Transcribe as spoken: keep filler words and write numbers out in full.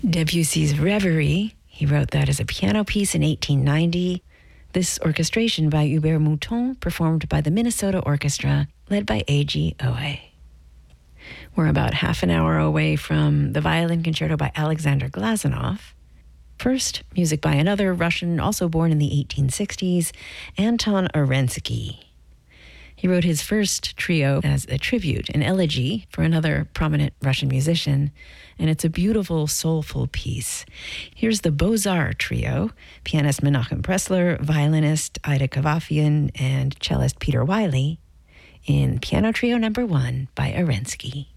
Debussy's Reverie, he wrote that as a piano piece in eighteen ninety. This orchestration by Hubert Mouton, performed by the Minnesota Orchestra, led by Eiji Oe. We're about half an hour away from the Violin Concerto by Alexander Glazunov. First, music by another Russian, also born in the eighteen sixties, Anton Arensky. He wrote his first trio as a tribute, an elegy for another prominent Russian musician, and it's a beautiful, soulful piece. Here's the Beaux-Arts Trio, pianist Menachem Pressler, violinist Ida Kavafian, and cellist Peter Wiley, in Piano Trio Number One by Arensky.